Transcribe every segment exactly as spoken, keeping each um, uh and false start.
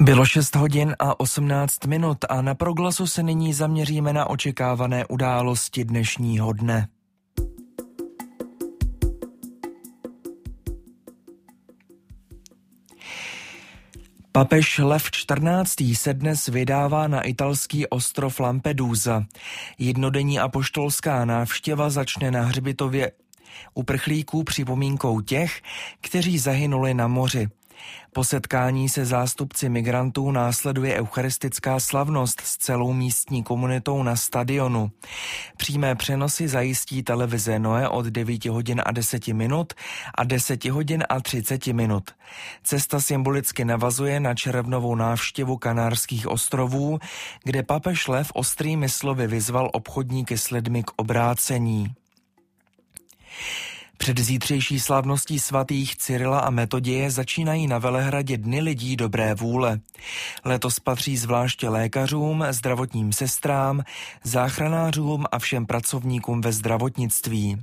Bylo šest hodin a osmnáct minut a na Proglasu se nyní zaměříme na očekávané události dnešního dne. Papež Lev čtrnáctý se dnes vydává na italský ostrov Lampedusa. Jednodenní apoštolská návštěva začne na hřbitově uprchlíků připomínkou těch, kteří zahynuli na moři. Po setkání se zástupci migrantů následuje eucharistická slavnost s celou místní komunitou na stadionu. Přímé přenosy zajistí televize Noe od devět hodin a deset minut a deset hodin a třicet minut. Cesta symbolicky navazuje na červnovou návštěvu Kanárských ostrovů, kde papež Lev ostrými slovy vyzval obchodníky s lidmi k obrácení. Před zítřejší slavností svatých Cyrila a Metoděje začínají na Velehradě Dny lidí dobré vůle. Letos patří zvláště lékařům, zdravotním sestrám, záchranářům a všem pracovníkům ve zdravotnictví.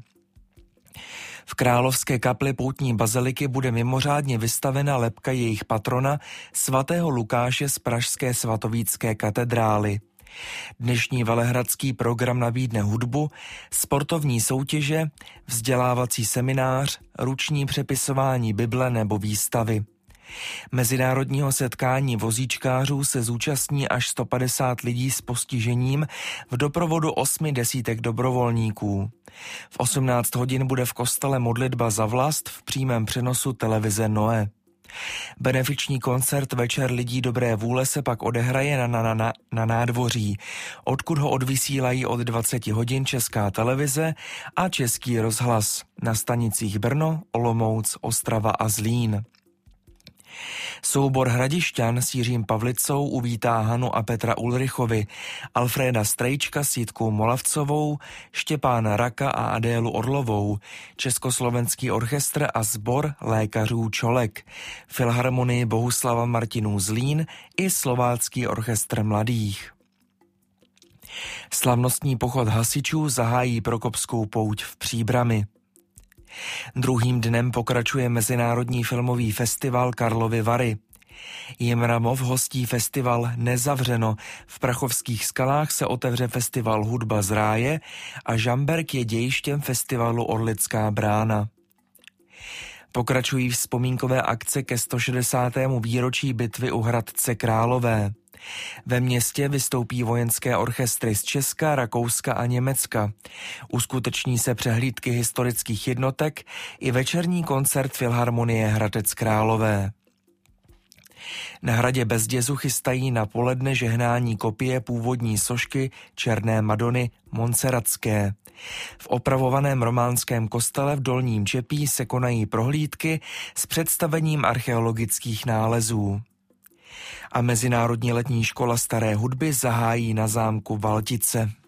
V Královské kapli poutní baziliky bude mimořádně vystavena lebka jejich patrona svatého Lukáše z pražské svatovícké katedrály. Dnešní velehradský program nabídne hudbu, sportovní soutěže, vzdělávací seminář, ruční přepisování Bible nebo výstavy. Mezinárodního setkání vozíčkářů se zúčastní až sto padesát lidí s postižením v doprovodu osmi desítek dobrovolníků. V osmnáct hodin bude v kostele modlitba za vlast v přímém přenosu televize Noe. Benefiční koncert Večer lidí dobré vůle se pak odehraje na, na, na, na nádvoří, odkud ho odvysílají od dvacet hodin Česká televize a Český rozhlas na stanicích Brno, Olomouc, Ostrava a Zlín. Soubor Hradišťan s Jiřím Pavlicou uvítá Hanu a Petra Ulrichovi, Alfréda Strejčka s Jitkou Molavcovou, Štěpána Raka a Adélu Orlovou, Československý orchestr a sbor lékařů Čolek, Filharmonii Bohuslava Martinů Zlín i Slovácký orchestr mladých. Slavnostní pochod hasičů zahájí Prokopskou pouť v Příbrami. Druhým dnem pokračuje Mezinárodní filmový festival Karlovy Vary. Jimramov hostí festival Nezavřeno, v Prachovských Skalách se otevře festival Hudba z ráje a Žamberk je dějištěm festivalu Orlická brána. Pokračují vzpomínkové akce ke sto šedesátému výročí bitvy u Hradce Králové. Ve městě vystoupí vojenské orchestry z Česka, Rakouska a Německa. Uskuteční se přehlídky historických jednotek i večerní koncert Filharmonie Hradec Králové. Na hradě Bezdězu chystají na poledne žehnání kopie původní sošky Černé Madony Montserratské. V opravovaném románském kostele v Dolním Čepí se konají prohlídky s představením archeologických nálezů. A Mezinárodní letní škola staré hudby zahájí na zámku Valtice.